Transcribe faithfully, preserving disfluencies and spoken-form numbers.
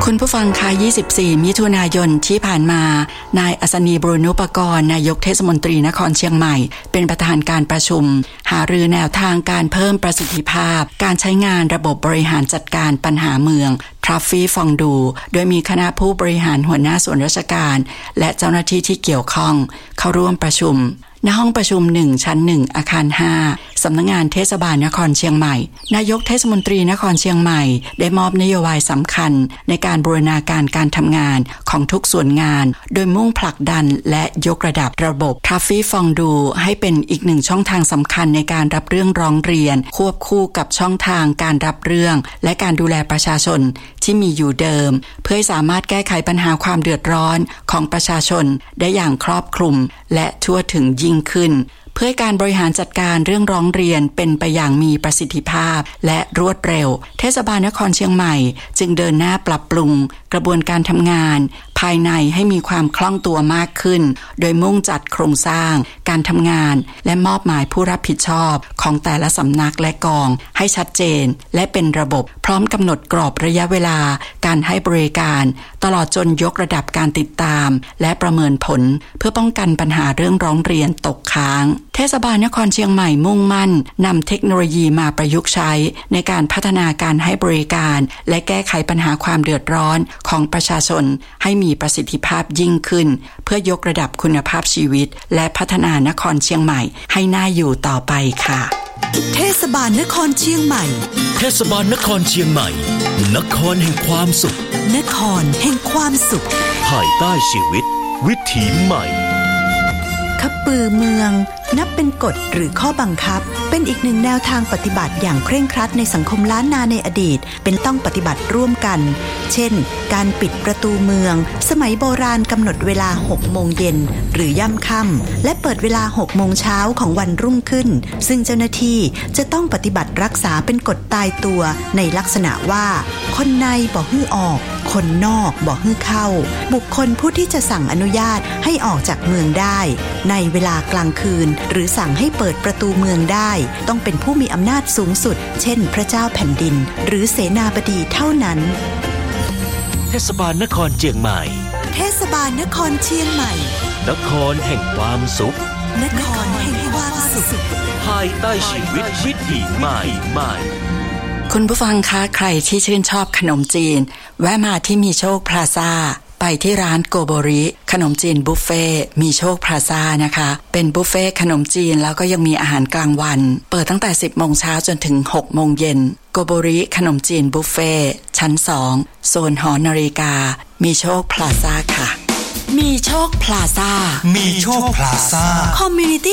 คุณผู้ฟังคะยี่สิบสี่มิถุนายนที่ผ่านมานายอัศนี บรุณุปกรณ์นายกเทศมนตรีนครเชียงใหม่เป็นประธานการประชุมหารือแนวทางการเพิ่มประสิทธิภาพการใช้งานระบบบริหารจัดการปัญหาเมืองทรัฟฟี่ฟองดูโดยมีคณะผู้บริหารหัวหน้าส่วนราชการและเจ้าหน้าที่ที่เกี่ยวข้องเข้าร่วมประชุมณห้องประชุมหนึ่งชั้นหนึ่งอาคารห้าสำนักงานเทศบาลนครเชียงใหม่นายกเทศมนตรีนครเชียงใหม่ได้มอบนโยบายสำคัญในการบูรณาการการทำงานของทุกส่วนงานโดยมุ่งผลักดันและยกระดับระบบทรัฟฟี่ฟองดูให้เป็นอีกหนึ่งช่องทางสำคัญในการรับเรื่องร้องเรียนควบคู่กับช่องทางการรับเรื่องและการดูแลประชาชนที่มีอยู่เดิมเพื่อให้สามารถแก้ไขปัญหาความเดือดร้อนของประชาชนได้อย่างครอบคลุมและทั่วถึงยิ่งขึ้นเพื่อการบริหารจัดการเรื่องร้องเรียนเป็นไปอย่างมีประสิทธิภาพและรวดเร็วเทศบาลนครเชียงใหม่จึงเดินหน้าปรับปรุงกระบวนการทำงานภายในให้มีความคล่องตัวมากขึ้นโดยมุ่งจัดโครงสร้างการทำงานและมอบหมายผู้รับผิดชอบของแต่ละสำนักและกองให้ชัดเจนและเป็นระบบพร้อมกำหนดกรอบระยะเวลาการให้บริการตลอดจนยกระดับการติดตามและประเมินผลเพื่อป้องกันปัญหาเรื่องร้องเรียนตกค้างเทศบาลนครเชียงใหม่มุ่งมั่นนำเทคโนโลยีมาประยุกต์ใช้ในการพัฒนาการให้บริการและแก้ไขปัญหาความเดือดร้อนของประชาชนให้มีประสิทธิภาพยิ่งขึ้นเพื่อยกระดับคุณภาพชีวิตและพัฒนานครเชียงใหม่ให้น่าอยู่ต่อไปค่ะเทศบาลนครเชียงใหม่เทศบาลนครเชียงใหม่นครแห่งความสุขนครแห่งความสุขภายใต้ชีวิตวิถีใหม่คับปือเมืองนับเป็นกฎหรือข้อบังคับเป็นอีกหนึ่งแนวทางปฏิบัติอย่างเคร่งครัดในสังคมล้านนาในอดีตเป็นต้องปฏิบัติร่วมกันเช่นการปิดประตูเมืองสมัยโบราณกำหนดเวลาหกโมงเย็นหรือย่ำค่ำและเปิดเวลาหกโมงเช้าของวันรุ่งขึ้นซึ่งเจ้าหน้าที่จะต้องปฏิบัติรักษาเป็นกฎตายตัวในลักษณะว่าคนในบ่ฮื้อออกคนนอกบ่ฮื้อเข้าบุคคลผู้ที่จะสั่งอนุญาตให้ออกจากเมืองได้ในเวลากลางคืนหรือสั่งให้เปิดประตูเมืองได้ต้องเป็นผู้มีอำนาจสูงสุดเช่นพระเจ้าแผ่นดินหรือเสนาบดีเท่านั้นเทศบาลนครเชียงใหม่เทศบาลนครเชียงใหม่นครแห่งความสุขนครแห่งความสุขภายใต้ชีวิตวิถีใหม่ใหม่คุณผู้ฟังคะใครที่ชื่นชอบขนมจีนแวะมาที่มีโชคพลาซ่าไปที่ร้านโกโบริขนมจีนบุฟเฟ่มีโชคพลาซ่านะคะเป็นบุฟเฟ่ขนมจีนแล้วก็ยังมีอาหารกลางวันเปิดตั้งแต่สิบโมงเช้าจนถึงหกโมงเย็นโกโบริขนมจีนบุฟเฟ่ชั้นสองโซนหอนาฬิกามีโชคพลาซ่าค่ะมีโชคพลาซ่ามีโชคพลาซ่าคอมมูนิตี้